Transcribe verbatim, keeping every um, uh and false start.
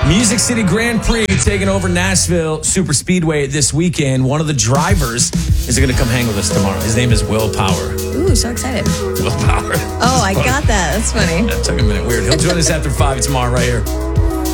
Music City Grand Prix taking over Nashville Super Speedway this weekend. One of the drivers is going to come hang with us tomorrow. His name is Will Power. Ooh, so excited. Will Power. Oh, I got that. That's funny. That took a minute. Weird. He'll join us after five tomorrow right here.